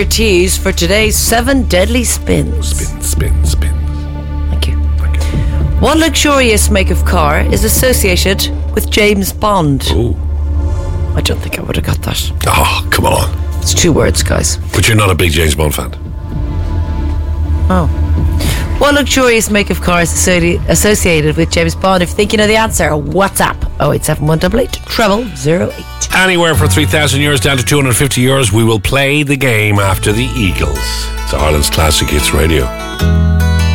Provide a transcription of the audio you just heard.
Tease for today's 7 deadly spins. Spin. Thank you. What luxurious make of car is associated with James Bond? Oh. I don't think I would have got that. Oh, come on. It's 2 words, guys. But you're not a big James Bond fan. Oh. What luxurious make of car is associated with James Bond? If you think you know the answer, WhatsApp 087188 0008. Anywhere from 3,000 euros down to 250 euros. We will play the game after the Eagles. It's Ireland's Classic Hits Radio.